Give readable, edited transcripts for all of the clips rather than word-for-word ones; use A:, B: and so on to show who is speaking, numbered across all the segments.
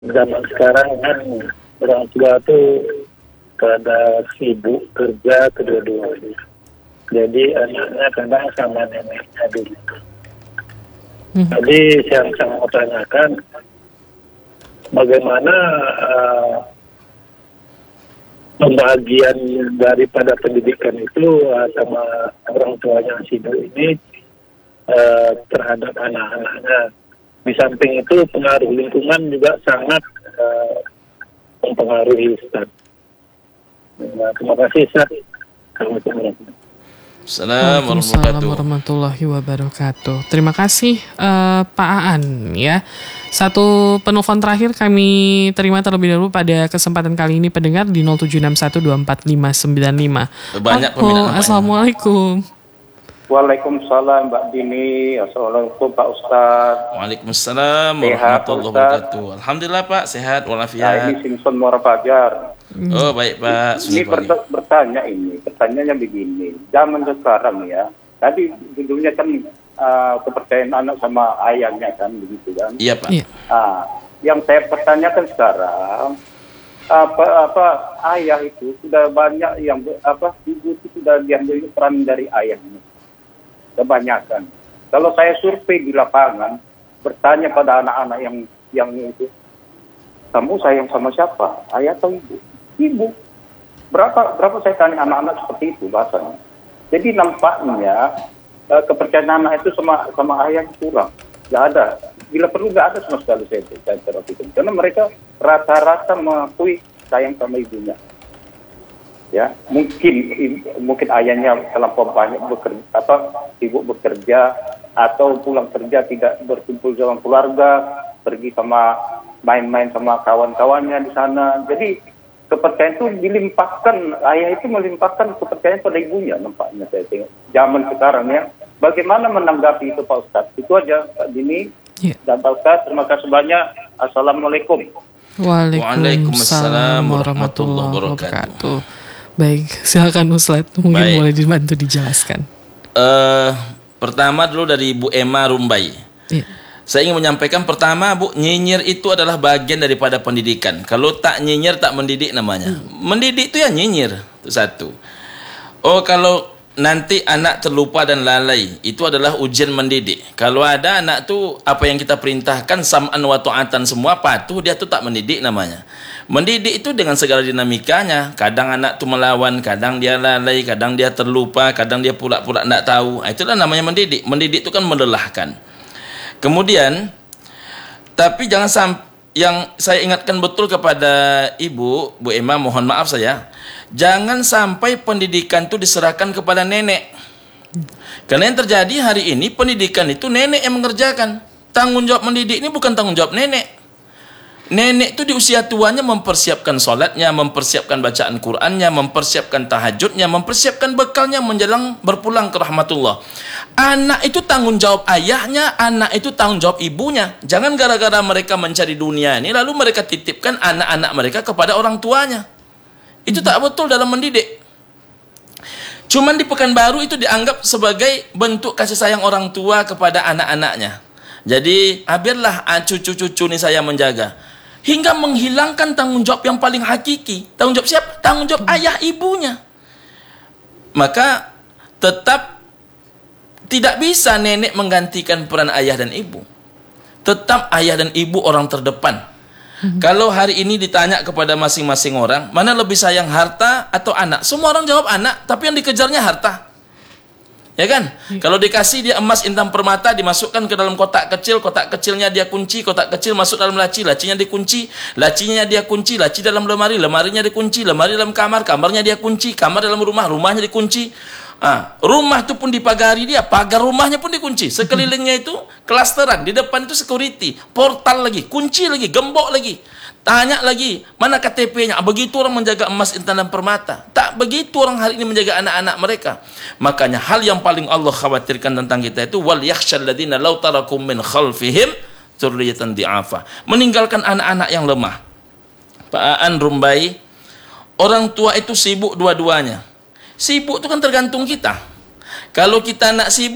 A: Zaman sekarang kan orang tua tuh pada sibuk kerja kedua-duanya. Jadi anaknya kadang sama neneknya dulu. Jadi yang saya mau tanyakan, bagaimana pembagian daripada pendidikan itu sama orang tuanya si ibu ini terhadap anak-anaknya. Di samping itu pengaruh lingkungan juga sangat mempengaruhi Ustaz. Nah, terima kasih Ustaz.
B: Assalamualaikum warahmatullahi wabarakatuh. Terima kasih Pak Aan ya. Satu penelpon terakhir kami terima terlebih dahulu pada kesempatan kali ini pendengar di 0761245595.
C: Banyak peminat.
B: Assalamualaikum.
D: Waalaikumsalam Mbak Dini. Assalamualaikum Pak Ustadz.
C: Waalaikumsalam warahmatullahi wabarakatuh. Alhamdulillah Pak, sehat walafiat.
D: Ini Simpson Muara Fajar.
C: Oh baik Pak.
D: Ini pertanyaannya begini. Zaman sekarang ya, tadi judulnya kan kepercayaan anak sama ayahnya kan, begitu kan?
C: Iya Pak.
B: Iya.
D: Yang saya pertanyakan sekarang, apa ayah itu sudah banyak yang ibu itu sudah diambil peran dari ayahnya. Kebanyakan. Kalau saya survei di lapangan, bertanya pada anak-anak yang itu, kamu sayang sama siapa? Ayah atau ibu? Ibu. Berapa saya tanya anak-anak seperti itu bahasanya. Jadi nampaknya kepercayaan anak itu sama ayah kurang. Nggak ada. Bila perlu nggak ada sama sekali saya perhatikan. Karena mereka rata-rata mengakui sayang sama ibunya. Ya, mungkin ayahnya terlampau banyak sibuk bekerja atau pulang kerja tidak berkumpul dengan keluarga, pergi sama main-main sama kawan-kawannya di sana. Jadi kepercayaan itu dilimpahkan, ayah itu melimpahkan kepercayaan pada ibunya, nampaknya saya tengok zaman sekarang ya. Bagaimana menanggapi itu Pak Ustadz? Itu aja Pak Dini dan Pak Ustadz. Terima kasih banyak. Assalamualaikum.
B: Waalaikumsalam warahmatullahi wabarakatuh. Baik, silakan Ustadz. Mungkin boleh dibantu dijelaskan.
C: Pertama dulu dari Bu Emma Rumbai.
B: Iya.
C: Saya ingin menyampaikan pertama Bu, nyinyir itu adalah bagian daripada pendidikan. Kalau tak nyinyir tak mendidik namanya. Mendidik itu ya nyinyir, itu satu. Oh kalau nanti anak terlupa dan lalai, itu adalah ujian mendidik. Kalau ada anak tuh apa yang kita perintahkan sam'an wa ta'atan semua patuh, dia tuh tak mendidik namanya. Mendidik itu dengan segala dinamikanya. Kadang anak tuh melawan, kadang dia lalai, kadang dia terlupa, kadang dia pula-pula tidak tahu. Itulah namanya mendidik. Mendidik itu kan melelahkan. Kemudian, tapi jangan sampai, yang saya ingatkan betul kepada Ibu, Bu Emma, mohon maaf saya, jangan sampai pendidikan itu diserahkan kepada nenek. Karena yang terjadi hari ini, pendidikan itu nenek yang mengerjakan. Tanggung jawab mendidik ini bukan tanggung jawab nenek. Nenek itu di usia tuanya mempersiapkan sholatnya, mempersiapkan bacaan Qur'annya, mempersiapkan tahajudnya, mempersiapkan bekalnya menjelang berpulang ke rahmatullah. Anak itu tanggung jawab ayahnya, anak itu tanggung jawab ibunya. Jangan gara-gara mereka mencari dunia ini, lalu mereka titipkan anak-anak mereka kepada orang tuanya. Itu tak betul dalam mendidik. Cuman di Pekanbaru itu dianggap sebagai bentuk kasih sayang orang tua kepada anak-anaknya. Jadi, biarlah cucu-cucu ini saya menjaga. Hingga menghilangkan tanggung jawab yang paling hakiki. Tanggung jawab siapa? Tanggung jawab ayah ibunya. Maka tetap tidak bisa nenek menggantikan peran ayah dan ibu. Tetap ayah dan ibu orang terdepan. Kalau hari ini ditanya kepada masing-masing orang, mana lebih sayang harta atau anak? Semua orang jawab anak, tapi yang dikejarnya harta. Ya kan? Kalau dikasih dia emas intan permata, dimasukkan ke dalam kotak kecilnya dia kunci, kotak kecil masuk dalam laci, lacinya dikunci, lacinya dia kunci, laci dalam lemari, lemarinya dikunci, lemari dalam kamar, kamarnya dia kunci, kamar dalam rumah, rumahnya dikunci. Rumah itu pun dipagari dia, pagar rumahnya pun dikunci, sekelilingnya itu klasteran, di depan itu security, portal lagi, kunci lagi, gembok lagi. Tanya lagi, mana KTP-nya? Begitu orang menjaga emas intan dan permata. Tak begitu orang hari ini menjaga anak-anak mereka. Makanya hal yang paling Allah khawatirkan tentang kita itu wal yakhshal ladzina law tarakum min khalfihim dzurriyyatan di'afa. Meninggalkan anak-anak yang lemah. Pak Aan Rumbai, orang tua itu sibuk dua-duanya. Sibuk itu kan tergantung kita. Kalau kita nak sibuk,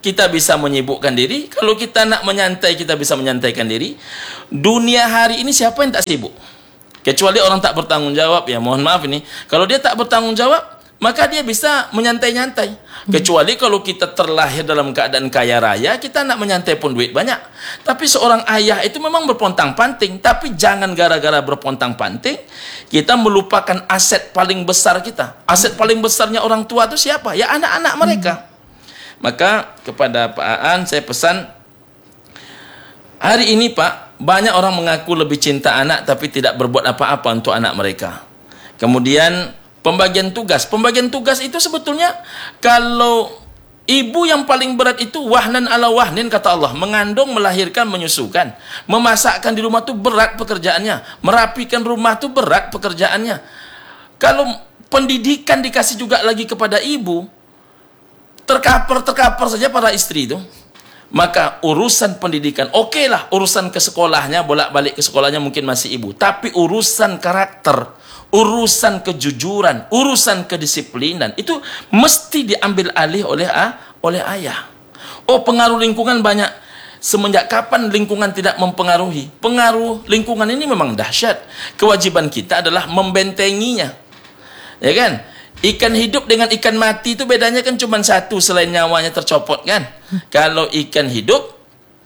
C: kita bisa menyibukkan diri. Kalau kita nak menyantai, kita bisa menyantaikan diri. Dunia hari ini siapa yang tak sibuk? Kecuali orang tak bertanggung jawab, ya mohon maaf ini. Kalau dia tak bertanggung jawab, maka dia bisa menyantai-nyantai. Kecuali kalau kita terlahir dalam keadaan kaya raya, kita nak menyantai pun duit banyak. Tapi seorang ayah itu memang berpontang-panting. Tapi jangan gara-gara berpontang-panting, kita melupakan aset paling besar kita. Aset paling besarnya orang tua itu siapa? Ya anak-anak mereka. Maka kepada Pak Aan saya pesan, hari ini Pak, banyak orang mengaku lebih cinta anak tapi tidak berbuat apa-apa untuk anak mereka. Kemudian pembagian tugas. Pembagian tugas itu sebetulnya kalau ibu yang paling berat itu wahnan ala wahnin kata Allah. Mengandung, melahirkan, menyusukan. Memasakkan di rumah itu berat pekerjaannya. Merapikan rumah itu berat pekerjaannya. Kalau pendidikan dikasih juga lagi kepada ibu, terkapar saja para istri itu. Maka urusan pendidikan, oke lah, urusan ke sekolahnya, bolak-balik ke sekolahnya mungkin masih ibu. Tapi urusan karakter, urusan kejujuran, urusan kedisiplinan itu mesti diambil alih oleh ayah. Oh, pengaruh lingkungan banyak. Semenjak kapan lingkungan tidak mempengaruhi? Pengaruh lingkungan ini memang dahsyat. Kewajiban kita adalah membentenginya. Ya kan? Ikan hidup dengan ikan mati itu bedanya kan cuma satu selain nyawanya tercopot kan. Kalau ikan hidup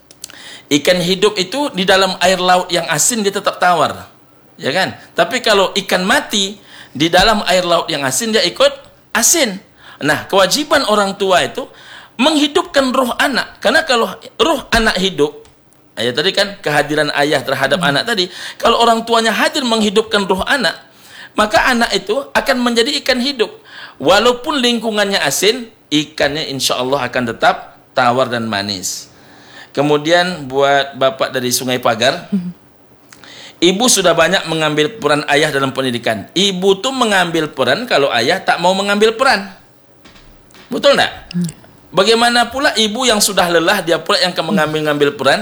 C: itu di dalam air laut yang asin dia tetap tawar. Ya kan? Tapi kalau ikan mati di dalam air laut yang asin dia ikut asin. Nah, kewajiban orang tua itu menghidupkan ruh anak. Karena kalau ruh anak hidup, ya tadi kan kehadiran ayah terhadap anak tadi, kalau orang tuanya hadir menghidupkan ruh anak, maka anak itu akan menjadi ikan hidup. Walaupun lingkungannya asin, ikannya insya Allah akan tetap tawar dan manis. Kemudian buat bapak dari Sungai Pagar, ibu sudah banyak mengambil peran ayah dalam pendidikan. Ibu tuh mengambil peran kalau ayah tak mau mengambil peran. Betul enggak? Bagaimana pula ibu yang sudah lelah, dia pula yang akan mengambil peran.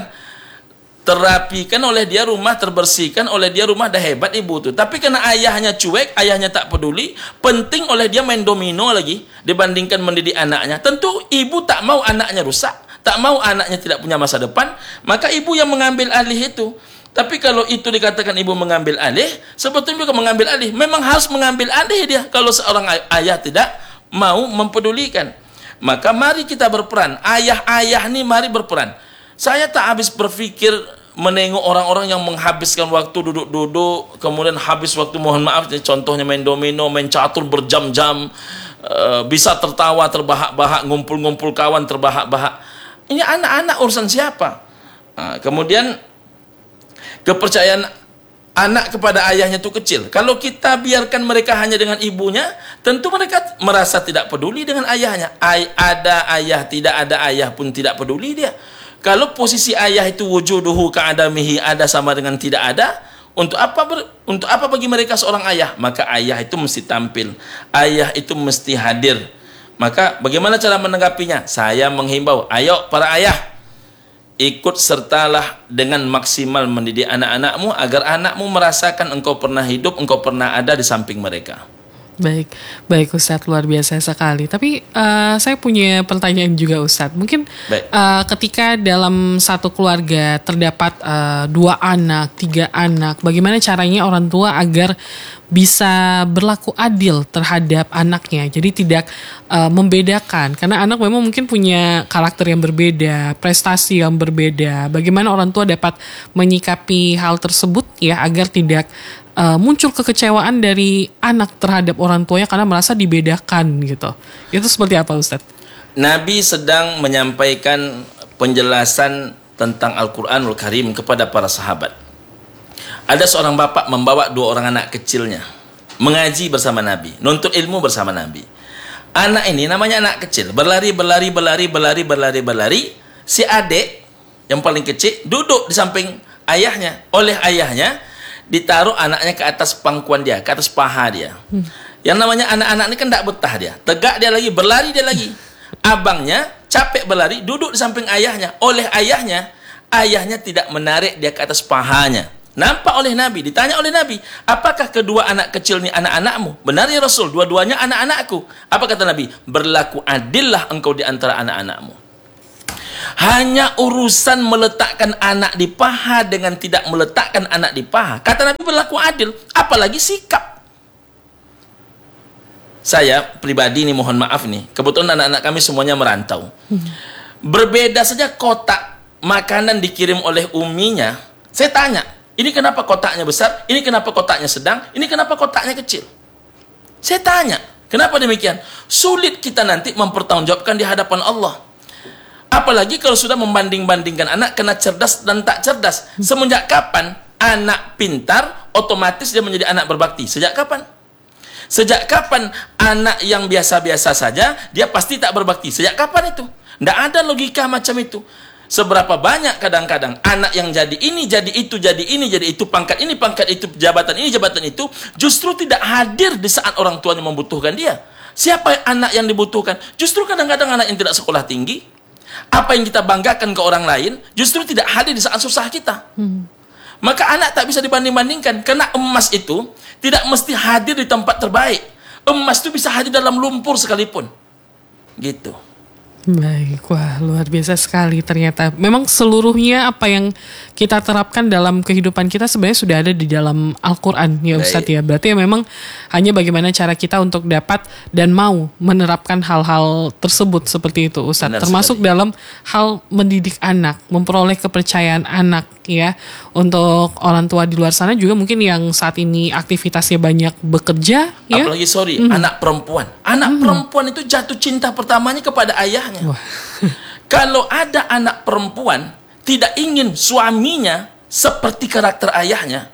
C: Terapikan oleh dia rumah, terbersihkan oleh dia rumah, dah hebat ibu tuh. Tapi karena ayahnya cuek, ayahnya tak peduli, penting oleh dia main domino lagi dibandingkan mendidik anaknya. Tentu ibu tak mau anaknya rusak, tak mau anaknya tidak punya masa depan, maka ibu yang mengambil alih itu. Tapi kalau itu dikatakan ibu mengambil alih, sebetulnya bukan mengambil alih, memang harus mengambil alih dia kalau seorang ayah tidak mau mempedulikan. Maka mari kita berperan. Ayah-ayah ini mari berperan. Saya tak habis berpikir menengok orang-orang yang menghabiskan waktu duduk-duduk, kemudian habis waktu, mohon maaf, contohnya main domino, main catur berjam-jam, bisa tertawa terbahak-bahak, ngumpul-ngumpul kawan terbahak-bahak. Ini anak-anak urusan siapa? Kemudian kepercayaan anak kepada ayahnya itu kecil. Kalau kita biarkan mereka hanya dengan ibunya, tentu mereka merasa tidak peduli dengan ayahnya. Ada ayah, tidak ada ayah pun tidak peduli dia. Kalau posisi ayah itu wujuduhu ka'adamihi, ada sama dengan tidak ada, untuk apa bagi mereka seorang ayah? Maka ayah itu mesti tampil, ayah itu mesti hadir. Maka bagaimana cara menanggapinya? Saya menghimbau, ayo para ayah, ikut sertalah dengan maksimal mendidik anak-anakmu agar anakmu merasakan engkau pernah hidup, engkau pernah ada di samping mereka.
B: Baik Ustadz, luar biasa sekali. Tapi saya punya pertanyaan juga Ustadz. Mungkin ketika dalam satu keluarga terdapat 2 anak, 3 anak, bagaimana caranya orang tua agar bisa berlaku adil terhadap anaknya? Jadi tidak membedakan, karena anak memang mungkin punya karakter yang berbeda, prestasi yang berbeda. Bagaimana orang tua dapat menyikapi hal tersebut ya agar tidak muncul kekecewaan dari anak terhadap orang tuanya karena merasa dibedakan gitu. Itu seperti apa Ustadz?
C: Nabi sedang menyampaikan penjelasan tentang Al-Quranul Karim kepada para sahabat. Ada seorang bapak membawa 2 orang anak kecilnya mengaji bersama Nabi, nuntut ilmu bersama Nabi. Anak ini namanya anak kecil, berlari. Si adik yang paling kecil duduk di samping ayahnya. Oleh ayahnya ditaruh anaknya ke atas pangkuan dia, ke atas paha dia. Yang namanya anak-anak ini kan tak betah dia. Tegak dia lagi, berlari dia lagi. Abangnya capek berlari, duduk di samping ayahnya. Oleh ayahnya tidak menarik dia ke atas pahanya. Nampak oleh Nabi, ditanya oleh Nabi, apakah kedua anak kecil ini anak-anakmu? Benar ya Rasul, dua-duanya anak-anakku. Apa kata Nabi? Berlaku adillah engkau di antara anak-anakmu. Hanya urusan meletakkan anak di paha dengan tidak meletakkan anak di paha, kata Nabi, berlaku adil, apalagi sikap. Saya pribadi ini mohon maaf nih, kebetulan anak-anak kami semuanya merantau. Berbeda saja kotak makanan dikirim oleh uminya, saya tanya, ini kenapa kotaknya besar, ini kenapa kotaknya sedang, ini kenapa kotaknya kecil. Saya tanya, kenapa demikian? Sulit kita nanti mempertanggungjawabkan di hadapan Allah. Apalagi kalau sudah membanding-bandingkan anak kena cerdas dan tak cerdas. Semenjak kapan anak pintar otomatis dia menjadi anak berbakti? Sejak kapan? Sejak kapan anak yang biasa-biasa saja dia pasti tak berbakti? Sejak kapan itu? Tidak ada logika macam itu. Seberapa banyak kadang-kadang anak yang jadi ini, jadi itu, jadi ini, jadi itu, pangkat ini, pangkat itu, jabatan ini, jabatan itu, justru tidak hadir di saat orang tuanya membutuhkan dia. Siapa anak yang dibutuhkan? Justru kadang-kadang anak yang tidak sekolah tinggi. Apa yang kita banggakan ke orang lain justru tidak hadir di saat susah kita. Maka anak tak bisa dibanding-bandingkan, karena emas itu tidak mesti hadir di tempat terbaik. Emas itu bisa hadir dalam lumpur sekalipun. Gitu.
B: Baik, wah luar biasa sekali ternyata. Memang seluruhnya apa yang kita terapkan dalam kehidupan kita sebenarnya sudah ada di dalam Al-Quran ya Ustadz ya. Berarti ya memang hanya bagaimana cara kita untuk dapat dan mau menerapkan hal-hal tersebut seperti itu Ustadz.
C: Benar
B: termasuk
C: sekali.
B: dalam hal mendidik anak, memperoleh kepercayaan anak ya. Untuk orang tua di luar sana juga mungkin yang saat ini aktivitasnya banyak bekerja ya.
C: Apalagi anak perempuan. Anak perempuan itu jatuh cinta pertamanya kepada ayahnya.
B: Wah.
C: Kalau ada anak perempuan tidak ingin suaminya seperti karakter ayahnya,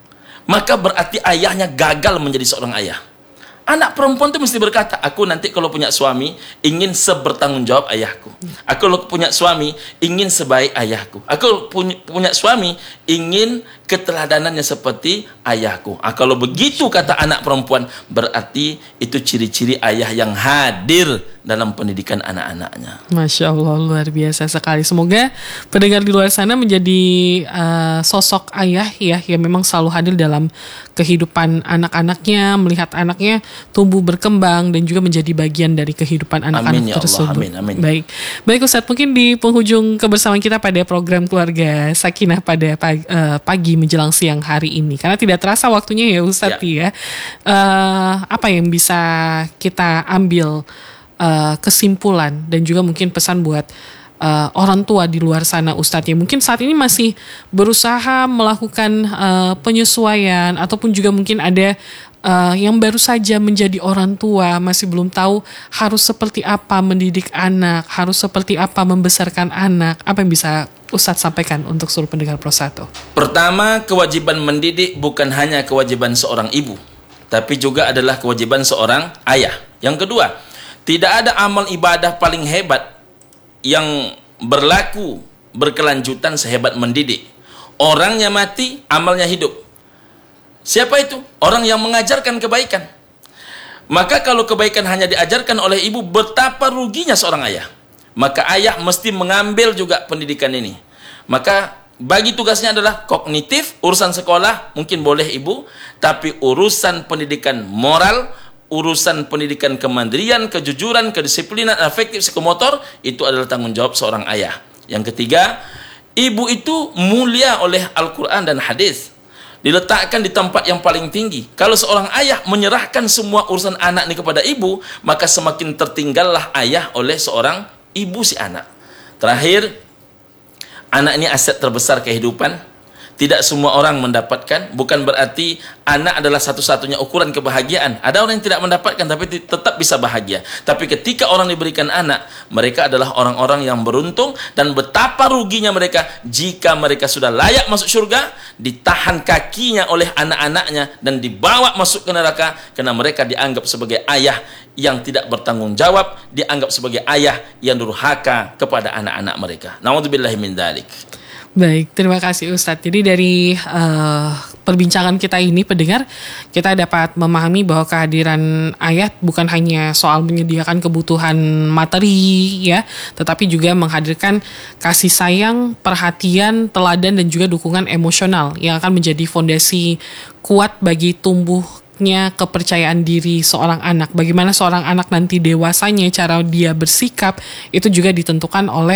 C: maka berarti ayahnya gagal menjadi seorang ayah. Anak perempuan itu mesti berkata, aku nanti kalau punya suami ingin sebertanggung jawab ayahku. Aku kalau punya suami ingin sebaik ayahku. Aku punya suami ingin keteladanannya seperti ayahku. Kalau begitu kata anak perempuan, berarti itu ciri-ciri ayah yang hadir dalam pendidikan anak-anaknya.
B: Masya Allah, luar biasa sekali. Semoga pendengar di luar sana menjadi sosok ayah ya yang memang selalu hadir dalam kehidupan anak-anaknya, melihat anaknya tumbuh berkembang dan juga menjadi bagian dari kehidupan anak-anak
C: Amin, ya Allah.
B: tersebut.
C: Amin, amin.
B: Baik Ustadz, mungkin di penghujung kebersamaan kita pada program Keluarga Sakinah pada pagi menjelang siang hari ini, karena tidak terasa waktunya ya Ustadz ya. Apa yang bisa kita ambil kesimpulan dan juga mungkin pesan buat orang tua di luar sana Ustadz ya, mungkin saat ini masih berusaha melakukan penyesuaian ataupun juga mungkin ada yang baru saja menjadi orang tua, masih belum tahu harus seperti apa mendidik anak, harus seperti apa membesarkan anak. Apa yang bisa Ustadz sampaikan untuk seluruh pendengar Pro 1?
C: Pertama, kewajiban mendidik bukan hanya kewajiban seorang ibu, tapi juga adalah kewajiban seorang ayah. Yang kedua, tidak ada amal ibadah paling hebat yang berlaku berkelanjutan sehebat mendidik. Orangnya mati, amalnya hidup. Siapa itu? Orang yang mengajarkan kebaikan. Maka kalau kebaikan hanya diajarkan oleh ibu, betapa ruginya seorang ayah. Maka ayah mesti mengambil juga pendidikan ini. Maka bagi tugasnya adalah kognitif, urusan sekolah mungkin boleh ibu, tapi urusan pendidikan moral, urusan pendidikan kemandirian, kejujuran, kedisiplinan, afektif, psikomotor, itu adalah tanggung jawab seorang ayah. Yang ketiga, ibu itu mulia oleh Al-Quran dan hadis, diletakkan di tempat yang paling tinggi. Kalau seorang ayah menyerahkan semua urusan anak ini kepada ibu, maka semakin tertinggallah ayah oleh seorang ibu si anak. Terakhir, anak ini aset terbesar kehidupan. Tidak semua orang mendapatkan, bukan berarti anak adalah satu-satunya ukuran kebahagiaan. Ada orang yang tidak mendapatkan tapi tetap bisa bahagia. Tapi ketika orang diberikan anak, mereka adalah orang-orang yang beruntung, dan betapa ruginya mereka jika mereka sudah layak masuk surga, ditahan kakinya oleh anak-anaknya dan dibawa masuk ke neraka karena mereka dianggap sebagai ayah yang tidak bertanggung jawab, dianggap sebagai ayah yang durhaka kepada anak-anak mereka. Na'udzubillahi min dzalik.
B: Baik, terima kasih Ustadz. Jadi dari perbincangan kita ini pendengar, kita dapat memahami bahwa kehadiran ayah bukan hanya soal menyediakan kebutuhan materi ya, tetapi juga menghadirkan kasih sayang, perhatian, teladan dan juga dukungan emosional yang akan menjadi fondasi kuat bagi tumbuhnya kepercayaan diri seorang anak. Bagaimana seorang anak nanti dewasanya, cara dia bersikap itu juga ditentukan oleh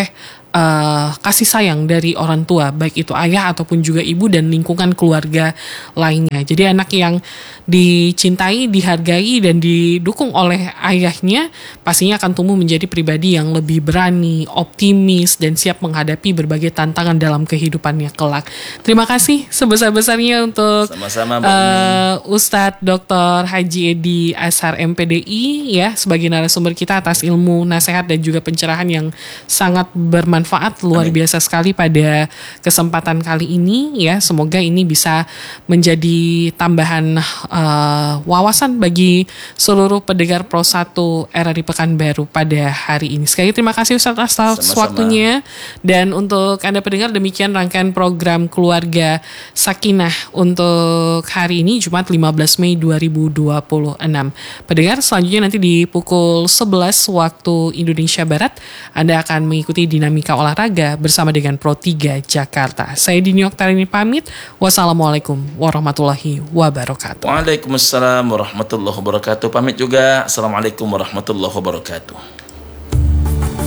B: kasih sayang dari orang tua, baik itu ayah ataupun juga ibu dan lingkungan keluarga lainnya. Jadi anak yang dicintai, dihargai dan didukung oleh ayahnya pastinya akan tumbuh menjadi pribadi yang lebih berani, optimis dan siap menghadapi berbagai tantangan dalam kehidupannya kelak. Terima kasih sebesar-besarnya untuk
C: Sama-sama,
B: Ustadz Dr. Haji Edi Ashar MPDI ya sebagai narasumber kita atas ilmu, nasihat dan juga pencerahan yang sangat bermanfaat luar biasa sekali pada kesempatan kali ini ya. Semoga ini bisa menjadi tambahan wawasan bagi seluruh pendengar Pro 1 RRI Pekanbaru pada hari ini. Sekali terima kasih Ustaz atas waktunya. Dan untuk Anda pendengar, demikian rangkaian program Keluarga Sakinah untuk hari ini Jumat 15 Mei 2026. Pendengar, selanjutnya nanti di pukul 11 waktu Indonesia Barat Anda akan mengikuti dinamika olahraga bersama dengan Pro 3 Jakarta. Saya Dini Oktarini pamit. Wassalamualaikum warahmatullahi wabarakatuh.
C: Waalaikumsalam warahmatullahi wabarakatuh. Pamit juga. Assalamualaikum warahmatullahi wabarakatuh.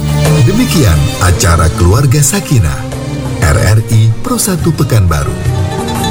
E: Demikian acara Keluarga Sakinah RRI Pro 1 Pekanbaru.